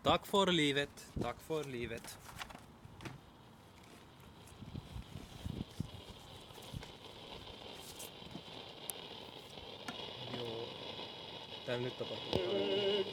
Tack för livet, tack för livet. Joo. Tää nyt tapahtuu.